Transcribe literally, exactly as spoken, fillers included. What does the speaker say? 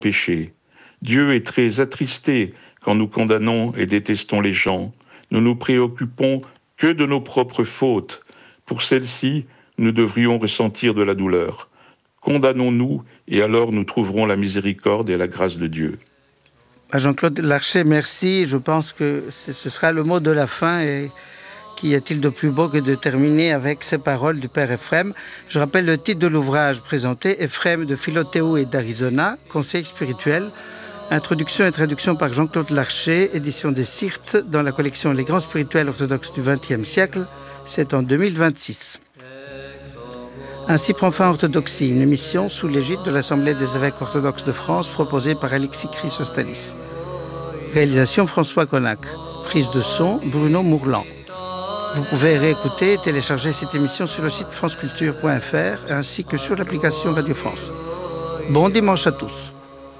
péchés. Dieu est très attristé quand nous condamnons et détestons les gens. Nous nous préoccupons que de nos propres fautes. Pour celles-ci, nous devrions ressentir de la douleur. Condamnons-nous et alors nous trouverons la miséricorde et la grâce de Dieu. Jean-Claude Larcher, merci. Je pense que ce sera le mot de la fin. Et qu'y a-t-il de plus beau que de terminer avec ces paroles du Père Ephrem? Je rappelle le titre de l'ouvrage présenté, Ephrem de Philothéo et d'Arizona, Conseil spirituel. Introduction et traduction par Jean-Claude Larcher, édition des Syrtes, dans la collection Les Grands Spirituels Orthodoxes du vingtième siècle. C'est en deux mille vingt-six. Ainsi prend fin Orthodoxie, une émission sous l'égide de l'Assemblée des évêques orthodoxes de France, proposée par Alexis Chrysostalis. Réalisation François Connac. Prise de son Bruno Mourlan. Vous pouvez réécouter et télécharger cette émission sur le site franceculture point f r ainsi que sur l'application Radio France. Bon dimanche à tous.